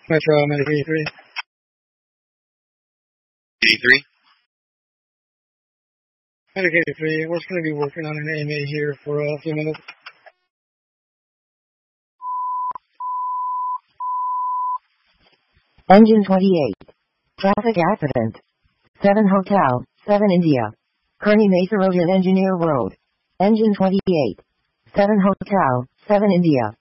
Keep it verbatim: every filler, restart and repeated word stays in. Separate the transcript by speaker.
Speaker 1: Metro Medic eighty-three.
Speaker 2: eighty-three?
Speaker 1: Medic eighty-three, we're going to be working on an A M A here for a few minutes.
Speaker 3: Engine twenty-eight. Traffic accident. seven Hotel, seven India. Kearney Mesa Road and Engineer Road. Engine twenty-eight. seven Hotel, seven India.